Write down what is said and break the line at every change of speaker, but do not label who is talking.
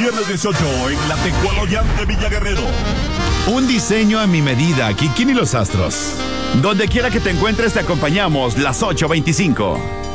viernes 18 en la Tecualoyan de Villa Guerrero.
Un diseño a mi medida, Kikín y los Astros. Donde quiera que te encuentres, te acompañamos las 8:25.